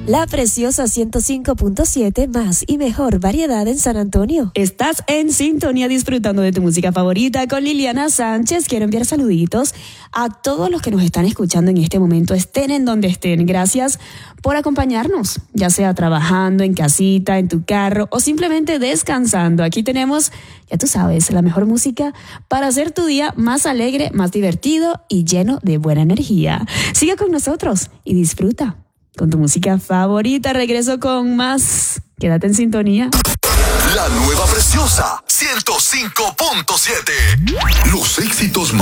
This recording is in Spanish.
La Preciosa 105.7, más y mejor variedad en San Antonio. Estás en sintonía disfrutando de tu música favorita con Liliana Sánchez. Quiero enviar saluditos a todos los que nos están escuchando en este momento, estén en donde estén. Gracias por acompañarnos, ya sea trabajando, en casita, en tu carro o simplemente descansando. Aquí tenemos, ya tú sabes, la mejor música para hacer tu día más alegre, más divertido y lleno de buena energía. Sigue con nosotros y disfruta con tu música favorita. Regreso con más. Quédate en sintonía. La nueva Preciosa 105.7. Los éxitos